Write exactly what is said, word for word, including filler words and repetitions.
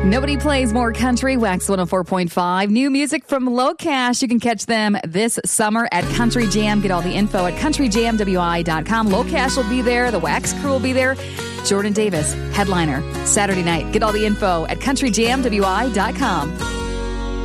Nobody plays more country. Wax one oh four point five. New music from Locash. You can catch them this summer at Country Jam. Get all the info at country jam w i dot com. Locash will be there. The Wax crew will be there. Jordan Davis, headliner, Saturday night. Get all the info at country jam w i dot com.